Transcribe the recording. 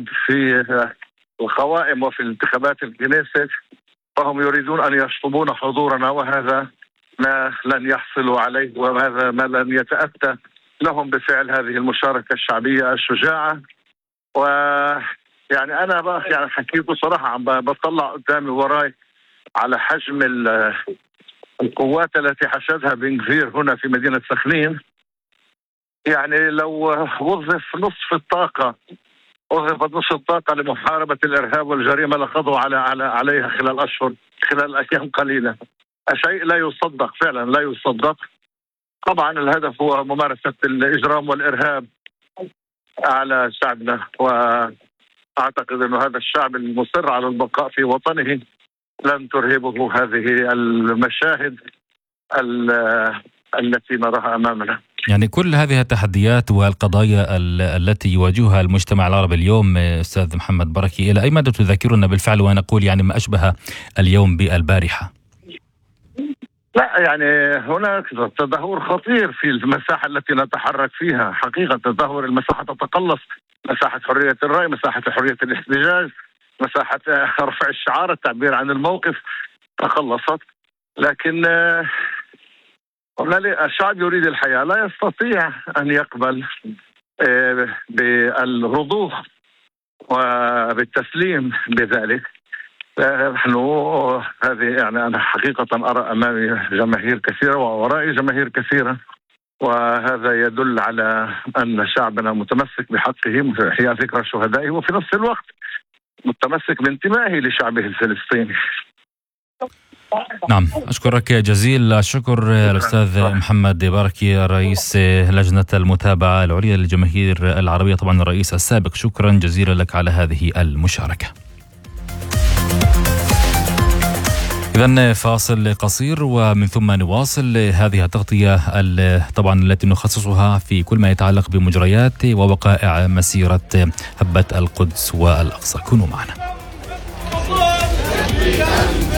اليهود في القوائم وفي الانتخابات الكنيست، فهم يريدون أن يشطبون حضورنا، وهذا ما لن يحصلوا عليه، وهذا ما لن يتأتى لهم بفعل هذه المشاركة الشعبية الشجاعة. ويعني أنا يعني حكيت بصراحة عم بطلع قدامي وراي على حجم القوات التي حشدها بن غفير هنا في مدينة سخنين. يعني لو وظفت نصف الطاقة لمحاربة الإرهاب والجريمة لقضوا عليها خلال أيام قليلة. شيء لا يصدق، فعلا لا يصدق. طبعا الهدف هو ممارسة الإجرام والإرهاب على شعبنا، وأعتقد أن هذا الشعب المصر على البقاء في وطنه لن ترهبه هذه المشاهد التي نراها أمامنا. يعني كل هذه التحديات والقضايا التي يواجهها المجتمع العربي اليوم أستاذ محمد بركي، إلى أي مدى تذكرنا بالفعل ونقول يعني ما أشبه اليوم بالبارحة؟ لا يعني هناك تدهور خطير في المساحة التي نتحرك فيها. حقيقة تدهور المساحة تتقلص، مساحة حرية الرأي، مساحة حرية الاحتجاج، مساحة رفع الشعار، التعبير عن الموقف تقلصت. لكن الشعب يريد الحياة، لا يستطيع أن يقبل بالرضوخ وبالتسليم بذلك. نحن هذه يعني أنا حقيقة أرى أمامي جماهير كثيرة وورائي جماهير كثيرة، وهذا يدل على أن شعبنا متمسك بحقه في إحياء ذكرى شهدائه، وفي نفس الوقت متمسك بانتمائه لشعبه الفلسطيني. نعم، أشكرك جزيل الشكر الأستاذ محمد بركي رئيس لجنة المتابعة العليا للجماهير العربية، طبعا الرئيس السابق. شكرا جزيلا لك على هذه المشاركة. إذن فاصل قصير ومن ثم نواصل هذه التغطية طبعا التي نخصصها في كل ما يتعلق بمجريات ووقائع مسيرة هبة القدس والأقصى. كونوا معنا.